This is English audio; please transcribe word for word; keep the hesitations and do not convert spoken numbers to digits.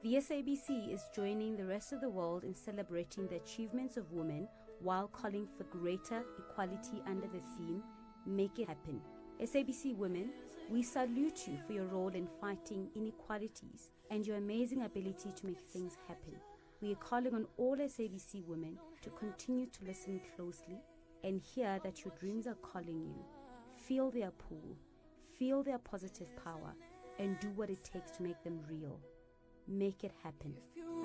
The S A B C is joining the rest of the world in celebrating the achievements of women while calling for greater equality under the theme, Make It Happen. S A B C Women, we salute you for your role in fighting inequalities and your amazing ability to make things happen. We are calling on all S A B C women to continue to listen closely and hear that your dreams are calling you. Feel their pull, feel their positive power, and do what it takes to make them real. Make it happen.